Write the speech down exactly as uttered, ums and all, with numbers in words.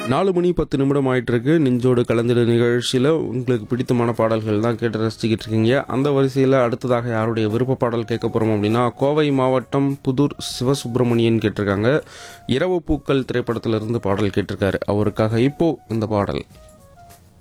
நாலு மணி பத்து நிமிடம் ஆயிட்டிருக்கு. நெஞ்சோடு கலந்திட நிகழ்ச்சியில் உங்களுக்கு பிடித்தமான பாடல்கள் தான் கேட்டு ரசிச்சுக்கிட்டு இருக்கீங்க. அந்த வரிசையில் அடுத்ததாக யாருடைய விருப்ப பாடல் கேட்க போகிறோம் அப்படின்னா, கோவை மாவட்டம் புதூர் சிவசுப்பிரமணியன் கேட்டிருக்காங்க. இரவு பூக்கள் திரைப்படத்திலிருந்து பாடல் கேட்டிருக்காரு. அவருக்காக இப்போ இந்த பாடல்.